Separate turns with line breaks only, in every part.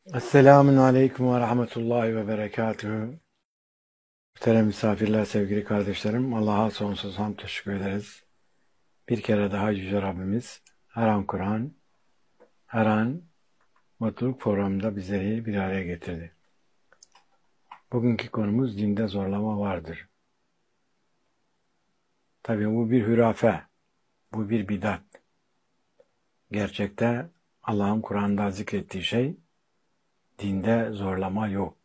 Esselamun Aleyküm ve Rahmetullahi ve Berekatühü. Muhterem misafirler, sevgili kardeşlerim, Allah'a sonsuz hamd teşekkür ederiz. Bir kere daha Yüce Rabbimiz her an Kur'an, her an mutluluk programında bizleri bir araya getirdi. Bugünkü konumuz dinde zorlama vardır. Tabii bu bir hürafe, bu bir bidat. Gerçekte Allah'ın Kur'an'da zikrettiği şey, dinde zorlama yok.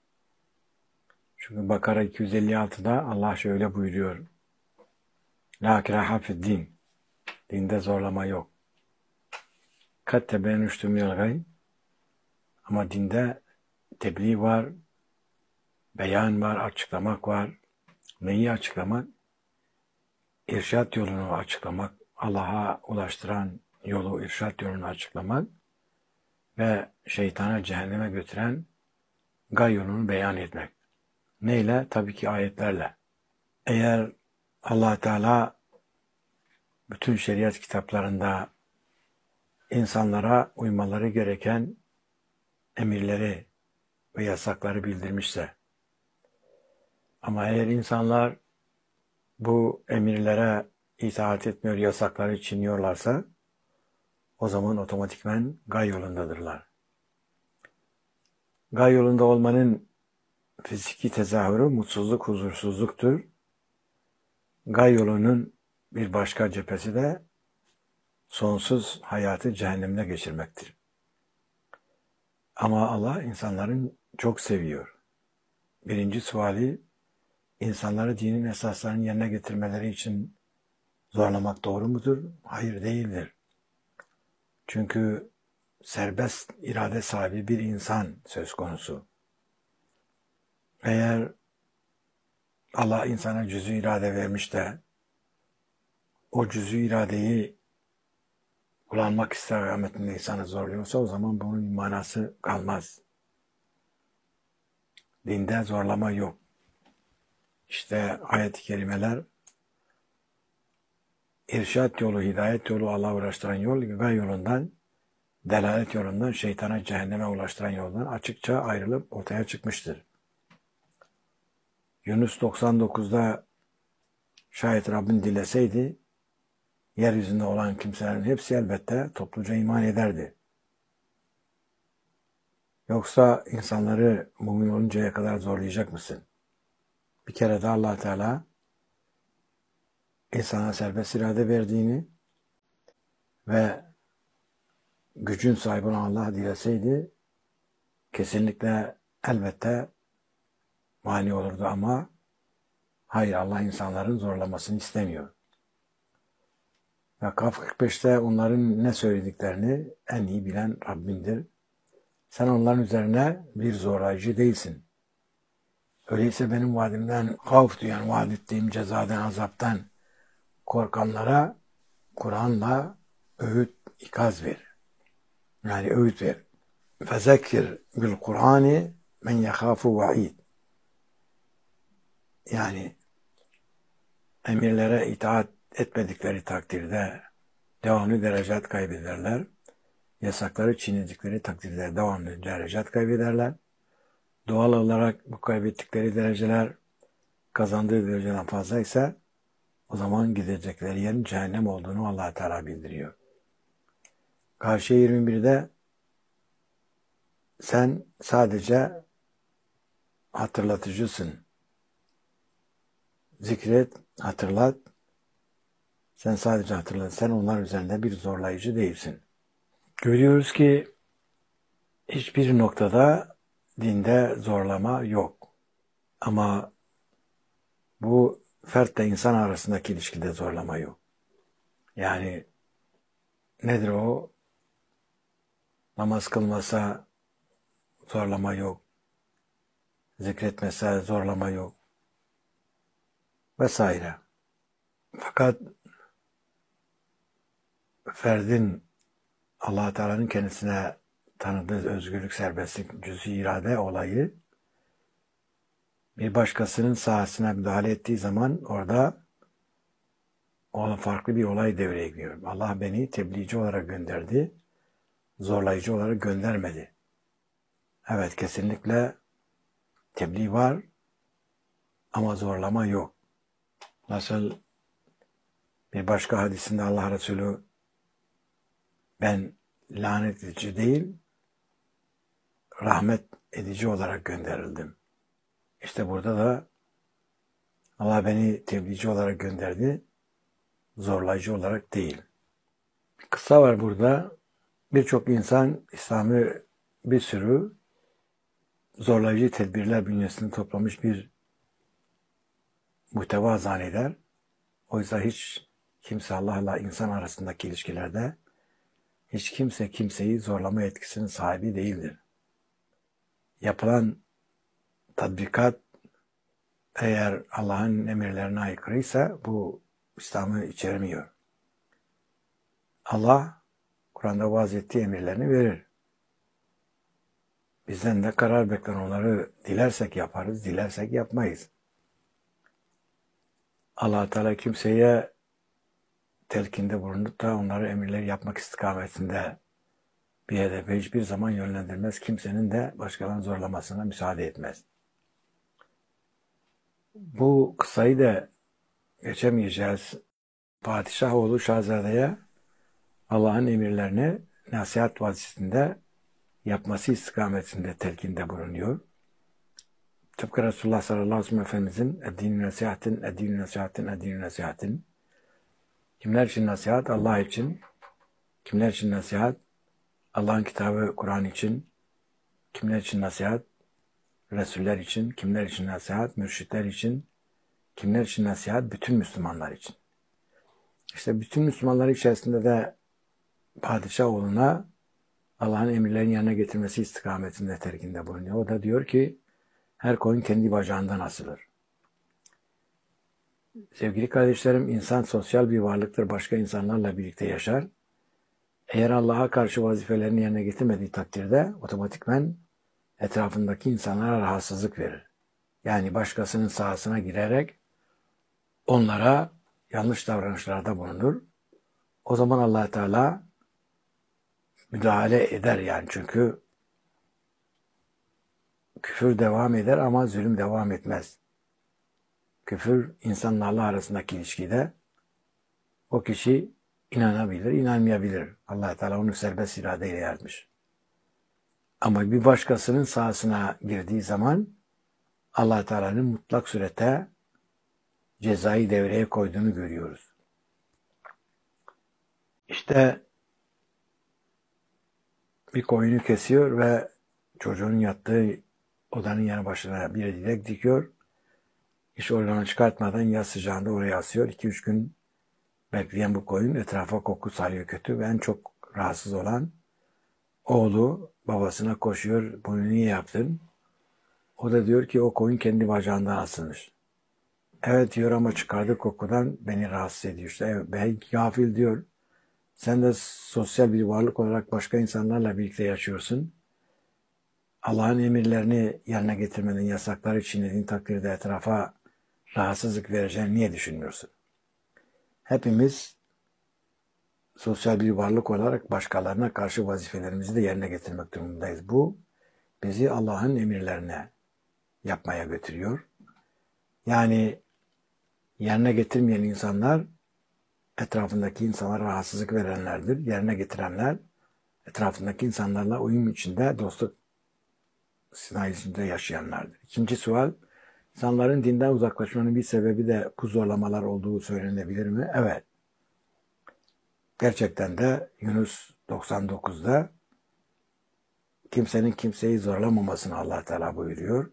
Çünkü Bakara 256'da Allah şöyle buyuruyor. La ikrahe fi'd-din. Dinde zorlama yok. Kat tebenüştü minel gay. Ama dinde tebliğ var, beyan var, açıklamak var. Neyi açıklamak? İrşad yolunu açıklamak, Allah'a ulaştıran yolu, irşad yolunu açıklamak ve şeytana cehenneme götüren gay yolunu beyan etmek. Neyle? Tabii ki ayetlerle. Eğer Allah Teala bütün şeriat kitaplarında insanlara uymaları gereken emirleri ve yasakları bildirmişse, ama eğer insanlar bu emirlere itaat etmiyor, yasakları çiğniyorlarsa, o zaman otomatikmen gay yolundadırlar. Gay yolunda olmanın fiziki tezahürü mutsuzluk, huzursuzluktur. Gay yolunun bir başka cephesi de sonsuz hayatı cehennemde geçirmektir. Ama Allah insanların çok seviyor. Birinci suali, insanları dinin esaslarını yerine getirmeleri için zorlamak doğru mudur? Hayır, değildir. Çünkü serbest irade sahibi bir insan söz konusu. Eğer Allah insana cüz'i irade vermiş de o cüz'i iradeyi kullanmak istikametinde insanı zorluyorsa, o zaman bunun manası kalmaz. Dinde zorlama yok. İşte ayet-i kerimeler irşad yolu, hidayet yolu, Allah'a ulaştıran yol, gay yolundan, delalet yolundan, şeytana, cehenneme ulaştıran yoldan açıkça ayrılıp ortaya çıkmıştır. Yunus 99'da şayet Rabbin dileseydi, yeryüzünde olan kimselerin hepsi elbette topluca iman ederdi. Yoksa insanları mümin oluncaya kadar zorlayacak mısın? Bir kere de Allah Teala insana serbest irade verdiğini ve gücün sahibi olan Allah dileseydi kesinlikle elbette mani olurdu, ama hayır, Allah insanların zorlamasını istemiyor. Ve Kaf 45'te onların ne söylediklerini en iyi bilen Rabbindir. Sen onların üzerine bir zorlayıcı değilsin. Öyleyse benim vaadimden havf duyan, vaat ettiğim cezadan, azaptan korkanlara Kur'an'la öğüt, ikaz ver. Yani öğüt ver. Fezekir bil Kur'ani men yekhafu va'id. Yani emirlere itaat etmedikleri takdirde devamlı derecat kaybederler. Yasakları çiğnedikleri takdirde devamlı derecat kaybederler. Doğal olarak bu kaybettikleri dereceler kazandığı dereceden fazla ise o zaman gidecekleri yerin cehennem olduğunu Allah Teala bildiriyor. Karşıya 21'de sen sadece hatırlatıcısın. Zikret, hatırlat. Sen sadece hatırlat. Sen onlar üzerinde bir zorlayıcı değilsin. Görüyoruz ki hiçbir noktada dinde zorlama yok. Ama bu fertle insan arasındaki ilişkide zorlama yok. Yani nedir o? Namaz kılmasa zorlama yok. Zikretmese zorlama yok. Vesaire. Fakat ferdin Allah Teala'nın kendisine tanıdığı özgürlük, serbestlik, cüz-i irade olayı bir başkasının sahasına müdahale ettiği zaman orada farklı bir olay devreye giriyor. Allah beni tebliğci olarak gönderdi, zorlayıcı olarak göndermedi. Evet, kesinlikle tebliğ var ama zorlama yok. Nasıl bir başka hadisinde Allah Resulü ben lanet edici değil, rahmet edici olarak gönderildim. İşte burada da Allah beni tebliğci olarak gönderdi, zorlayıcı olarak değil. Kısa var burada. Birçok insan İslam'ı bir sürü zorlayıcı tedbirler bünyesinde toplamış bir muhteva zanneder. Oysa hiç kimse Allah'la insan arasındaki ilişkilerde hiç kimse kimseyi zorlama etkisinin sahibi değildir. Yapılan tatbikat eğer Allah'ın emirlerine aykırıysa bu İslam'ı içermiyor. Allah Kur'an'da vaaz ettiği emirlerini verir. Bizden de karar bekler, onları dilersek yaparız, dilersek yapmayız. Allah Teala kimseye telkinde bulunup da onları emirleri yapmak istikametinde bir hedefe hiçbir zaman yönlendirmez. Kimsenin de başkalarının zorlamasına müsaade etmez. Bu kıssayı da geçemeyeceğiz. Padişahoğlu Şahzade'ye Allah'ın emirlerini nasihat vazifesinde yapması istikametinde telkinde bulunuyor. Tıpkı Resulullah sallallahu aleyhi ve sellem Efendimizin "Eddin-i nasihatin, eddin-i nasihatin, eddin-i nasihatin." Kimler için nasihat? Allah için. Kimler için nasihat? Allah'ın kitabı Kur'an için. Kimler için nasihat? Resuller için. Kimler için nasihat? Mürşitler için. Kimler için nasihat? Bütün Müslümanlar için. İşte bütün Müslümanlar içerisinde de padişahoğluna Allah'ın emirlerini yerine getirmesi istikametinde terkinde bulunuyor. O da diyor ki her koyun kendi bacağından asılır. Sevgili kardeşlerim, insan sosyal bir varlıktır. Başka insanlarla birlikte yaşar. Eğer Allah'a karşı vazifelerini yerine getirmediği takdirde otomatikmen etrafındaki insanlara rahatsızlık verir. Yani başkasının sahasına girerek onlara yanlış davranışlarda bulunur. O zaman Allah Teala müdahale eder yani, çünkü küfür devam eder ama zulüm devam etmez. Küfür insanla Allah arasındaki ilişkide o kişi inanabilir, inanmayabilir. Allah Teala onu serbest iradeyle yaratmış. Ama bir başkasının sahasına girdiği zaman Allah Teala'nın mutlak surete cezayı devreye koyduğunu görüyoruz. İşte bir koyunu kesiyor ve çocuğun yattığı odanın yanı başına bir direk dikiyor. Hiç oradan çıkartmadan yaz sıcağında oraya asıyor. 2-3 gün bekleyen bu koyun etrafa koku salıyor kötü ve en çok rahatsız olan oğlu babasına koşuyor. Bunu niye yaptın? O da diyor ki o koyun kendi bacağından asılmış. Evet diyor ama çıkardığı kokudan beni rahatsız ediyor. İşte evet, belki gafil diyor. Sen de sosyal bir varlık olarak başka insanlarla birlikte yaşıyorsun. Allah'ın emirlerini yerine getirmenin yasakları çiğnediğin takdirde etrafa rahatsızlık vereceğini niye düşünmüyorsun? Hepimiz sosyal bir varlık olarak başkalarına karşı vazifelerimizi de yerine getirmek durumundayız. Bu bizi Allah'ın emirlerine yapmaya götürüyor. Yani yerine getirmeyen insanlar etrafındaki insanlara rahatsızlık verenlerdir. Yerine getirenler etrafındaki insanlarla uyum içinde, dostluk sinayisinde yaşayanlardır. İkinci sual, insanların dinden uzaklaşmanın bir sebebi de bu zorlamalar olduğu söylenebilir mi? Evet. Gerçekten de Yunus 99'da kimsenin kimseyi zorlamamasını Allah Teala buyuruyor.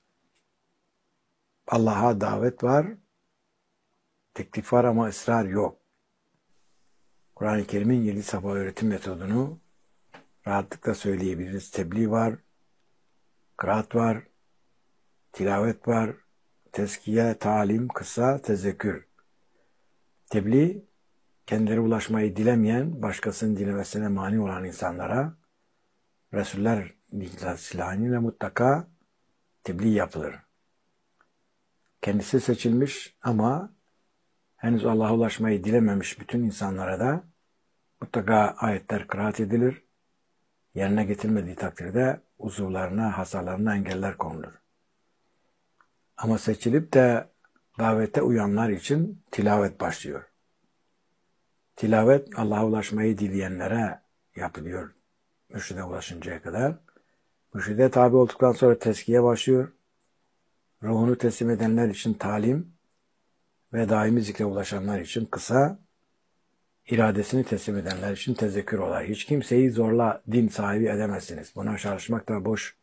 Allah'a davet var, teklif var ama ısrar yok. Kur'an-ı Kerim'in 7 sabah öğretim metodunu rahatlıkla söyleyebiliriz. Tebliğ var, kıraat var, tilavet var, tezkiye, talim, kıssa, tezekkür. Tebliğ, kendileri ulaşmayı dilemeyen, başkasının dilemesine mani olan insanlara Resuller silahıyla mutlaka tebliğ yapılır. Kendisi seçilmiş ama henüz Allah'a ulaşmayı dilememiş bütün insanlara da mutlaka ayetler kıraat edilir. yerine getirmediği takdirde uzuvlarına, hasarlarına engeller konulur. Ama seçilip de davete uyanlar için tilavet başlıyor. Tilavet Allah'a ulaşmayı dileyenlere yapılıyor mürşide ulaşıncaya kadar. Mürşide tabi olduktan sonra tezkiye başlıyor. Ruhunu teslim edenler için talim ve daimi zikre ulaşanlar için kısa, iradesini teslim edenler için tezekkür olay. Hiç kimseyi zorla din sahibi edemezsiniz. Buna çalışmak da boş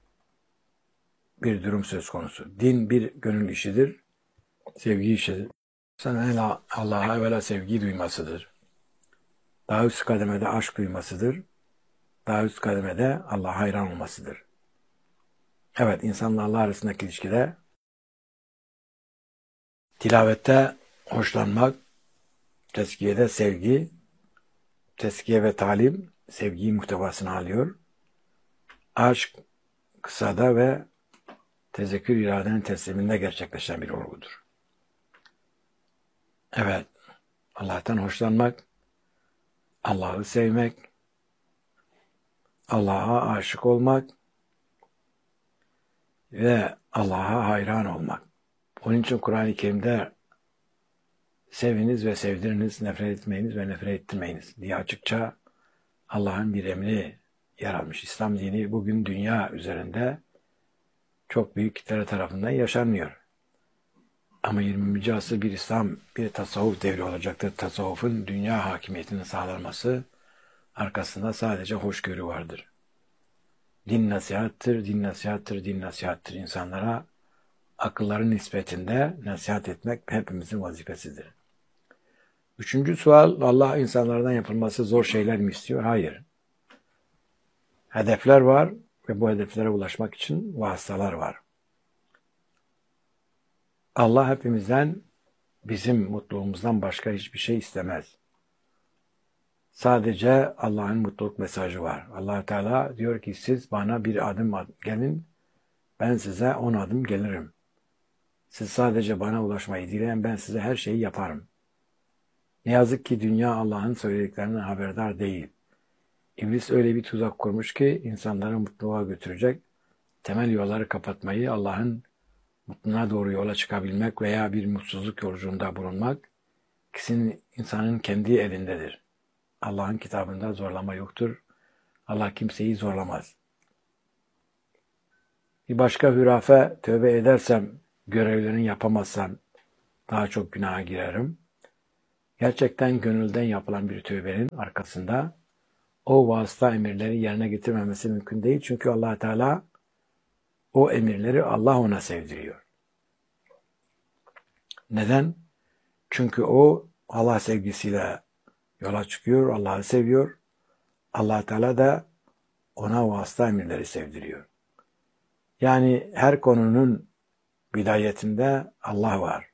bir durum söz konusu. Din bir gönül işidir, sevgi işidir. İnsanın Allah'a evvela sevgi duymasıdır. Daha üst kademede aşk duymasıdır. Daha üst kademede Allah'a hayran olmasıdır. Evet, insanla Allah arasındaki ilişkide tilavette hoşlanmak, tezkiyede sevgi, tezkiye ve talim sevgiyi muhtevasına alıyor. Aşk kısada ve tezekkür iradenin tesliminde gerçekleşen bir olgudur. Evet, Allah'tan hoşlanmak, Allah'ı sevmek, Allah'a aşık olmak ve Allah'a hayran olmak. Onun için Kur'an-ı Kerim'de seviniz ve sevdiriniz, nefret etmeyiniz ve nefret ettirmeyiniz diye açıkça Allah'ın bir emri yer almış. İslam dini bugün dünya üzerinde çok büyük kitleler tarafından yaşanmıyor. Ama 20. asır bir İslam, bir tasavvuf devri olacaktır. Tasavvufun dünya hakimiyetinin sağlanması arkasında sadece hoşgörü vardır. Din nasihattır, din nasihattır, din nasihattır. İnsanlara akılların nispetinde nasihat etmek hepimizin vazifesidir. Üçüncü sual, Allah insanlardan yapılması zor şeyler mi istiyor? Hayır. Hedefler var ve bu hedeflere ulaşmak için vasıtalar var. Allah hepimizden bizim mutluluğumuzdan başka hiçbir şey istemez. Sadece Allah'ın mutluluk mesajı var. Allah Teala diyor ki siz bana bir adım gelin, ben size 10 adım gelirim. Siz sadece bana ulaşmayı dileyin, ben size her şeyi yaparım. Ne yazık ki dünya Allah'ın söylediklerinden haberdar değil. İblis öyle bir tuzak kurmuş ki insanları mutluluğa götürecek, temel yolları kapatmayı, Allah'ın mutluluğa doğru yola çıkabilmek veya bir mutsuzluk yolculuğunda bulunmak, insanın kendi elindedir. Allah'ın kitabında zorlama yoktur. Allah kimseyi zorlamaz. Bir başka hürafe, tövbe edersem, görevlerini yapamazsam daha çok günaha girerim. Gerçekten gönülden yapılan bir tövbenin arkasında o vasıta emirleri yerine getirmemesi mümkün değil. Çünkü Allah Teala o emirleri Allah ona sevdiriyor. Neden? Çünkü o Allah sevgisiyle yola çıkıyor, Allah'ı seviyor. Allah Teala da ona vasıta emirleri sevdiriyor. Yani her konunun bidayetinde Allah var.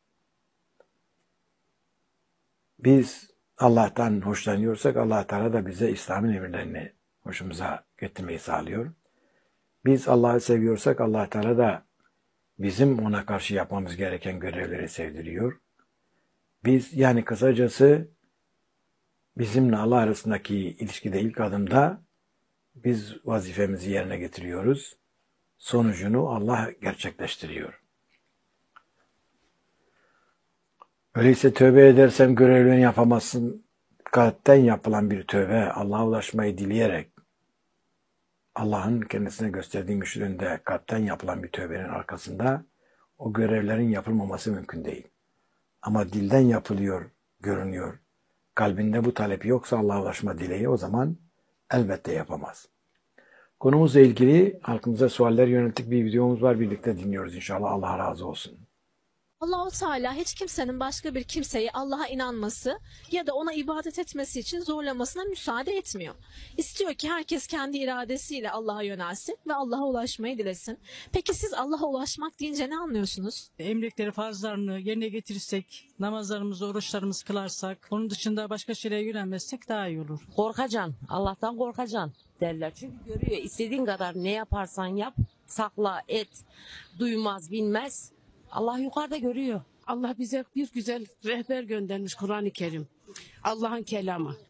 Biz Allah'tan hoşlanıyorsak Allah Teala da bize İslam'ın emirlerini hoşumuza getirmeyi sağlıyor. Biz Allah'ı seviyorsak Allah Teala da bizim ona karşı yapmamız gereken görevleri sevdiriyor. Biz yani kısacası bizimle Allah arasındaki ilişkide ilk adımda biz vazifemizi yerine getiriyoruz. Sonucunu Allah gerçekleştiriyor. Öyleyse tövbe edersem görevlerini yapamazsın. Kalpten yapılan bir tövbe, Allah'a ulaşmayı dileyerek, Allah'ın kendisine gösterdiği müşüründe kalpten yapılan bir tövbenin arkasında o görevlerin yapılmaması mümkün değil. Ama dilden yapılıyor, görünüyor. Kalbinde bu talep yoksa Allah'a ulaşma dileği o zaman elbette yapamaz. Konumuzla ilgili halkımıza sualler yönelik bir videomuz var. Birlikte dinliyoruz inşallah. Allah razı olsun.
Allah-u Teala hiç kimsenin başka bir kimseyi Allah'a inanması ya da ona ibadet etmesi için zorlamasına müsaade etmiyor. İstiyor ki herkes kendi iradesiyle Allah'a yönelsin ve Allah'a ulaşmayı dilesin. Peki siz Allah'a ulaşmak deyince ne anlıyorsunuz?
Emretleri, farzlarını yerine getirirsek, namazlarımızı, oruçlarımızı kılarsak, onun dışında başka şeylere yönelmezsek daha iyi olur.
Korkacaksın, Allah'tan korkacaksın derler. Çünkü görüyor, istediğin kadar ne yaparsan yap, sakla, et, duymaz, bilmez. Allah yukarıda görüyor.
Allah bize bir güzel rehber göndermiş Kur'an-ı Kerim. Allah'ın kelamı.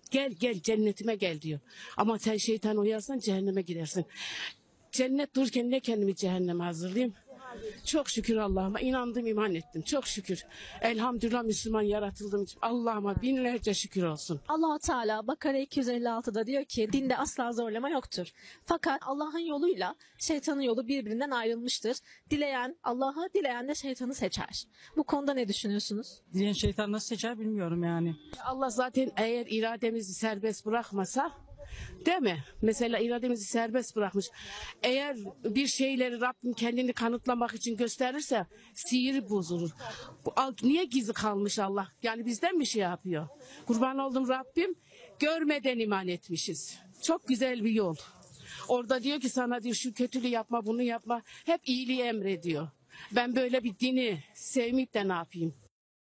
Gel gel cennetime gel diyor. Ama sen şeytan uyarsan cehenneme gidersin. Cennet dururken ne kendimi cehenneme hazırlayayım? Çok şükür Allah'ıma inandım, iman ettim. Çok şükür. Elhamdülillah Müslüman yaratıldığım için Allah'ıma binlerce şükür olsun.
Allah Teala Bakara 256'da diyor ki dinde asla zorlama yoktur. Fakat Allah'ın yoluyla şeytanın yolu birbirinden ayrılmıştır. Dileyen Allah'ı, dileyen de şeytanı seçer. Bu konuda ne düşünüyorsunuz?
Diyen şeytan nasıl seçer bilmiyorum yani.
Allah zaten eğer irademizi serbest bırakmasa, değil mi? Mesela irademizi serbest bırakmış. Eğer bir şeyleri Rabbim kendini kanıtlamak için gösterirse sihir bozulur. Niye gizli kalmış Allah? Yani bizden mi şey yapıyor? Kurban oldum Rabbim, görmeden iman etmişiz. Çok güzel bir yol. Orada diyor ki sana diyor şu kötülüğü yapma, bunu yapma. Hep iyiliği emrediyor. Ben böyle bir dini sevmeyip de ne yapayım?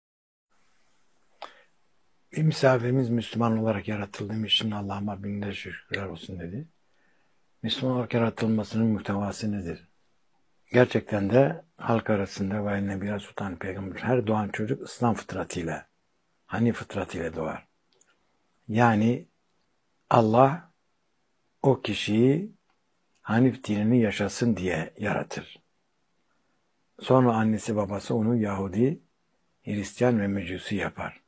Bir misafirimiz Müslüman olarak yaratıldığım için Allah'ıma binlerce şükürler olsun dedi. Müslüman olarak yaratılmasının muhtevası nedir? Gerçekten de halk arasında ve Nebiya Sultan Peygamber her doğan çocuk İslam fıtratıyla, Hanif fıtratıyla doğar. Yani Allah o kişiyi Hanif dinini yaşasın diye yaratır. Sonra annesi babası onu Yahudi, Hristiyan ve Mecusi yapar.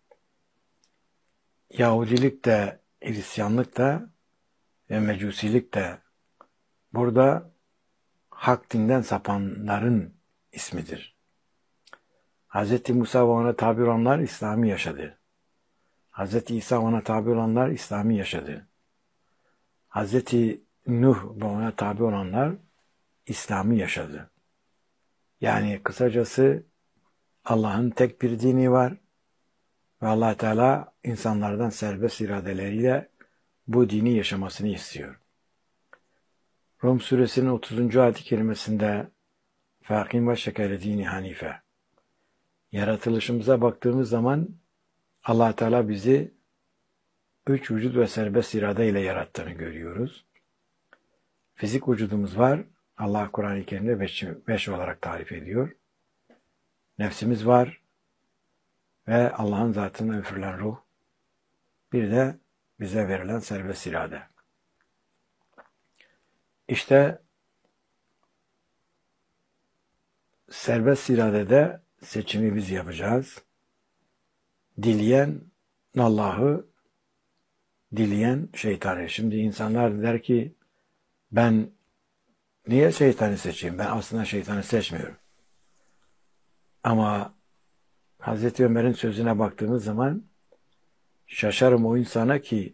Yahudilik de, Hristiyanlık da ve Mecusilik de burada hak dinden sapanların ismidir. Hz. Musa ve ona tabi olanlar İslam'ı yaşadı. Hz. İsa ona tabi olanlar İslam'ı yaşadı. Hz. Nuh ve ona tabi olanlar İslam'ı yaşadı. Yani kısacası Allah'ın tek bir dini var ve Allah Teala insanlardan serbest iradeleriyle bu dini yaşamasını istiyor. Rum suresinin 30. ayet-i kerimesinde "Fakim ve şekere dini hanife." Yaratılışımıza baktığımız zaman Allah Teala bizi 3 vücut ve serbest irade ile yarattığını görüyoruz. Fizik vücudumuz var. Allah Kur'an-ı Kerim'de 5 olarak tarif ediyor. Nefsimiz var ve Allah'ın zatına üfürülen ruh. Bir de bize verilen serbest irade. İşte serbest iradede seçimi biz yapacağız. Dileyen Allah'ı, dileyen şeytanı. Şimdi insanlar der ki ben niye şeytanı seçeyim? Ben aslında şeytanı seçmiyorum. Ama Hazreti Ömer'in sözüne baktığımız zaman şaşarım o insana ki